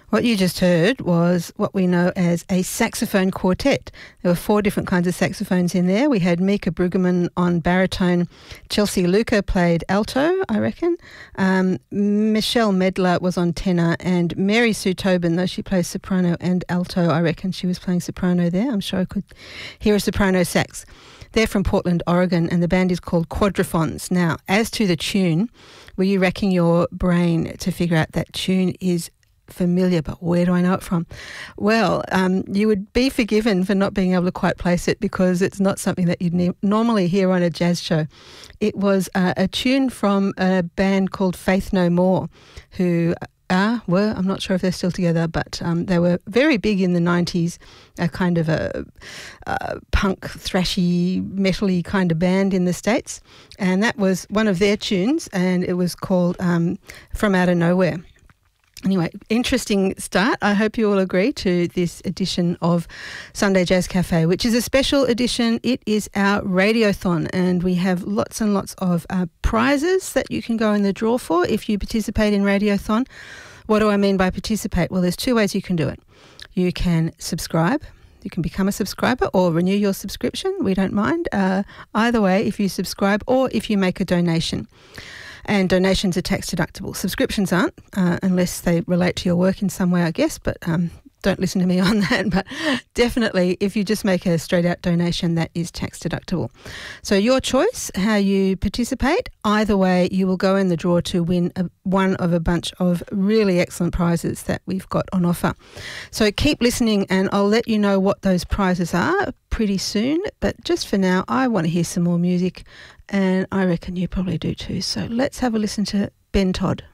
What you just heard was what we know as a saxophone quartet. There were 4 different kinds of saxophones in there. We had Mika Brueggemann on baritone, Chelsea Luca played alto, I reckon, Michelle Medler was on tenor, and Mary Sue Tobin, though she plays soprano and alto, I reckon she was playing soprano there. I'm sure I could hear a soprano sax. They're from Portland, Oregon, and the band is called Quadrophons. Now, as to the tune, were you racking your brain to figure out that tune is familiar, but where do I know it from? Well, you would be forgiven for not being able to quite place it because it's not something that you'd normally hear on a jazz show. It was a tune from a band called Faith No More, who were, I'm not sure if they're still together, but they were very big in the 90s, a kind of a punk, thrashy, metal-y kind of band in the States. And that was one of their tunes, and it was called From Out of Nowhere. Anyway, interesting start. I hope you all agree to this edition of Sunday Jazz Cafe, which is a special edition. It is our Radiothon, and we have lots and lots of prizes that you can go in the draw for if you participate in Radiothon. What do I mean by participate? Well, there's 2 ways you can do it. You can subscribe. You can become a subscriber or renew your subscription. We don't mind. Either way, if you subscribe or if you make a donation. And donations are tax deductible. Subscriptions aren't, unless they relate to your work in some way, I guess, but don't listen to me on that. But definitely, if you just make a straight-out donation, that is tax deductible. So your choice, how you participate. Either way, you will go in the draw to win one of a bunch of really excellent prizes that we've got on offer. So keep listening, and I'll let you know what those prizes are pretty soon. But just for now, I want to hear some more music, and I reckon you probably do too. So let's have a listen to Ben Todd.